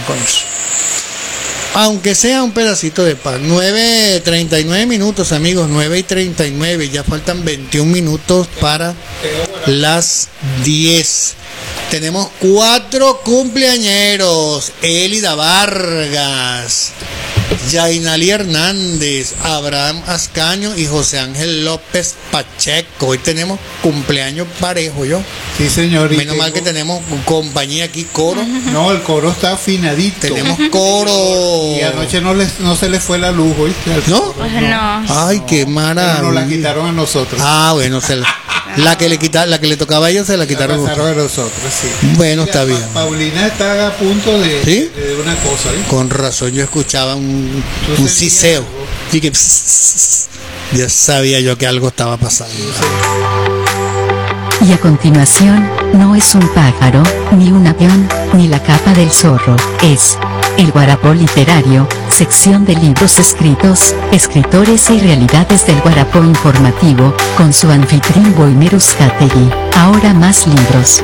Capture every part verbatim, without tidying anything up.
con eso. Aunque sea un pedacito de pan. nueve treinta y nueve minutos, amigos, nueve y treinta y nueve, ya faltan veintiún minutos para las diez. Tenemos cuatro cumpleañeros: Elida Vargas, Yainali Hernández, Abraham Ascaño y José Ángel López Pacheco. Hoy tenemos cumpleaños parejo, yo. Sí, señor. Menos mal que tenemos compañía aquí, coro. No, el coro está afinadito. Tenemos coro. Y anoche no, les, no se les fue la luz, ¿oíste? ¿No? Pues no. Ay, qué maravilla. Pero nos la quitaron a nosotros. Ah, bueno, se la, la que le quita, la que le tocaba a ellos se la quitaron. La pasaron a nosotros, sí. Bueno, Mira, está bien. Pa Paulina está a punto de, ¿Sí? de, de una cosa, ¿eh? Con razón, yo escuchaba un, un siseo. Y que pss, pss, ya sabía yo que algo estaba pasando. Y a continuación, no es un pájaro, ni un avión, ni la capa del zorro, es el Guarapó Literario, sección de libros escritos, escritores y realidades del Guarapó informativo, con su anfitrión Boimer Uzcategui. Ahora más libros.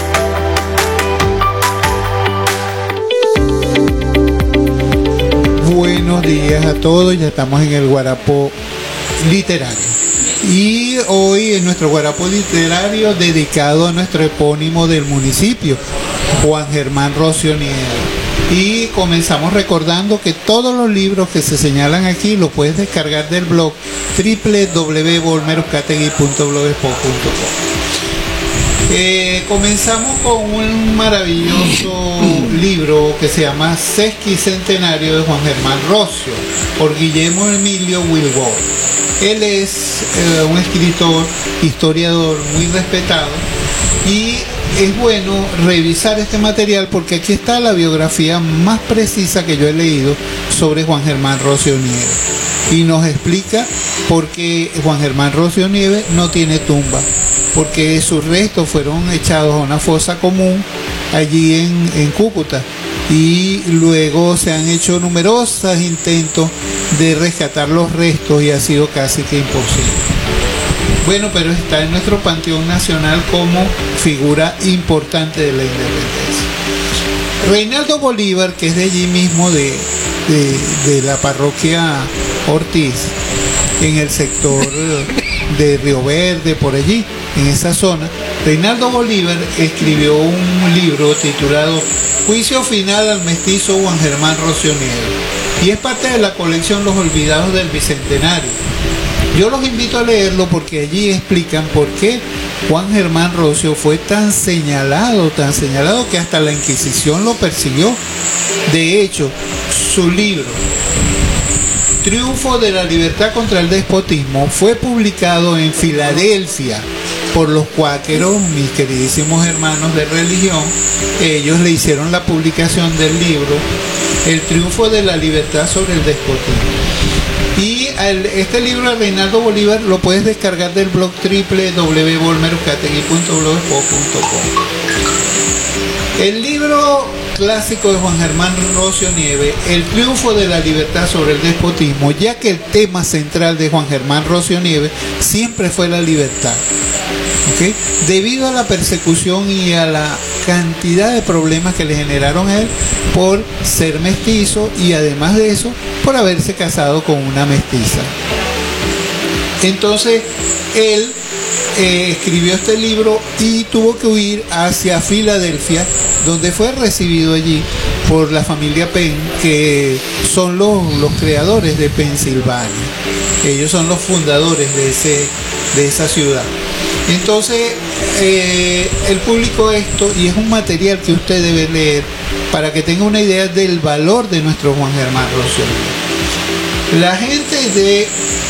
Buenos días a todos, ya estamos en el Guarapó Literario. Y hoy en nuestro Guarapó Literario dedicado a nuestro epónimo del municipio, Juan Germán Rocio Nieves. Y comenzamos recordando que todos los libros que se señalan aquí los puedes descargar del blog doble u doble u doble u punto boimer uzcategui punto blogspot punto com. Eh, comenzamos con un maravilloso libro que se llama Sesquicentenario de Juan Germán Rocio, por Guillermo Emilio Wilbur. Él es eh, un escritor, historiador muy respetado, y es bueno revisar este material porque aquí está la biografía más precisa que yo he leído sobre Juan Germán Rocio Nieves, y nos explica por qué Juan Germán Rocio Nieves no tiene tumba, porque sus restos fueron echados a una fosa común allí en, en Cúcuta, y luego se han hecho numerosos intentos de rescatar los restos y ha sido casi que imposible. Bueno, pero está en nuestro panteón nacional como figura importante de la independencia. Reinaldo Bolívar, que es de allí mismo, de, de, de la parroquia Ortiz, en el sector de Río Verde, por allí, en esa zona, Reinaldo Bolívar escribió un libro titulado Juicio Final al Mestizo Juan Germán Rocio Nieves, y es parte de la colección Los Olvidados del Bicentenario. Yo los invito a leerlo porque allí explican por qué Juan Germán Rocio fue tan señalado, tan señalado que hasta la Inquisición lo persiguió. De hecho, su libro Triunfo de la Libertad contra el Despotismo fue publicado en Filadelfia por los cuáqueros, mis queridísimos hermanos de religión. Ellos le hicieron la publicación del libro El Triunfo de la Libertad sobre el Despotismo. Y el, este libro de Reinaldo Bolívar lo puedes descargar del blog doble u doble u doble u punto boimer uzcategui punto blogspot punto com. El libro clásico de Juan Germán Rocio Nieves, El Triunfo de la Libertad sobre el Despotismo, ya que el tema central de Juan Germán Rocio Nieves siempre fue la libertad. ¿Okay? Debido a la persecución y a la cantidad de problemas que le generaron a él por ser mestizo, y además de eso por haberse casado con una mestiza. Entonces él eh, escribió este libro y tuvo que huir hacia Filadelfia, donde fue recibido allí por la familia Penn, que son los, los creadores de Pensilvania. Ellos son los fundadores de, ese, de esa ciudad. Entonces eh, él publicó esto, y es un material que usted debe leer para que tenga una idea del valor de nuestro Juan Germán Rocio. La gente de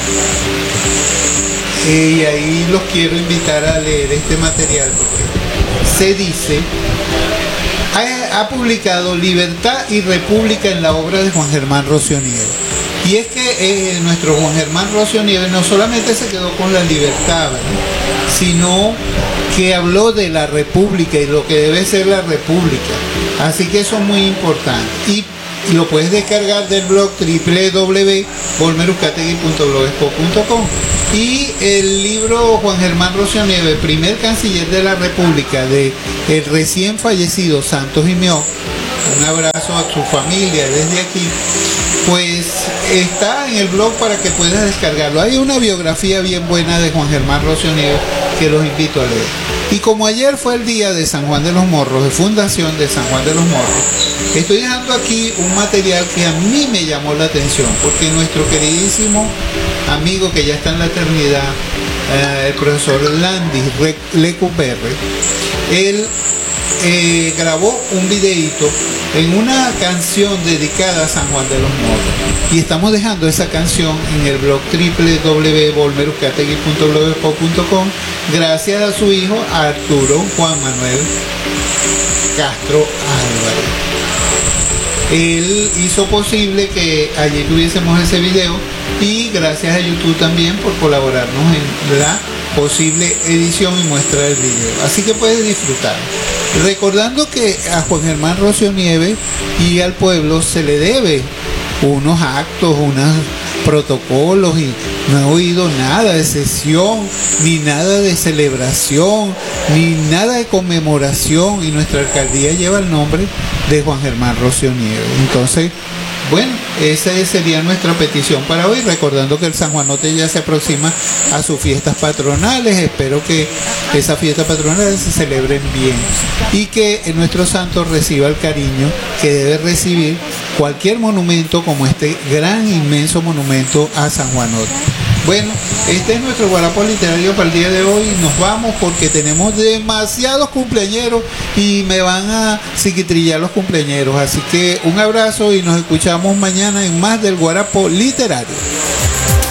eh, y ahí los quiero invitar a leer este material, porque se dice ha, ha publicado Libertad y República en la obra de Juan Germán Rocio Nieves. Y es que eh, nuestro Juan Germán Rocio Nieves no solamente se quedó con la libertad, ¿verdad?, sino que habló de la república y lo que debe ser la república. Así que eso es muy importante. Y lo puedes descargar del blog doble u doble u doble u punto boimer uzcategui punto blogspot punto com. Y el libro Juan Germán Rocio Nieves, primer canciller de la República, de el recién fallecido Santos Jiménez, un abrazo a su familia desde aquí, pues está en el blog para que puedas descargarlo. Hay una biografía bien buena de Juan Germán Rocio Nieves que los invito a leer. Y como ayer fue el día de San Juan de los Morros, de fundación de San Juan de los Morros, estoy dejando aquí un material que a mí me llamó la atención, porque nuestro queridísimo amigo que ya está en la eternidad, eh, el profesor Landis Lecumberri, él eh, grabó un videíto en una canción dedicada a San Juan de los Morros, y estamos dejando esa canción en el blog doble u doble u doble u punto volmerucategui punto blogspot punto com gracias a su hijo Arturo Juan Manuel Castro Álvarez. Él hizo posible que allí tuviésemos ese video, y gracias a YouTube también por colaborarnos en la posible edición y muestra del video. Así que puedes disfrutar. Recordando que a Juan Germán Rocio Nieves y al pueblo se le debe unos actos, unos protocolos, y no he oído nada de sesión, ni nada de celebración, ni nada de conmemoración, y nuestra alcaldía lleva el nombre de Juan Germán Rocio Nieves. Entonces, bueno, esa sería nuestra petición para hoy, recordando que el San Juanote ya se aproxima a sus fiestas patronales. Espero que esas fiestas patronales se celebren bien y que nuestro santo reciba el cariño que debe recibir cualquier monumento como este gran, inmenso monumento a San Juanote. Bueno, este es nuestro guarapo literario para el día de hoy. Nos vamos porque tenemos demasiados cumpleañeros y me van a psiquitrillar los cumpleañeros. Así que un abrazo y nos escuchamos mañana en más del guarapo literario.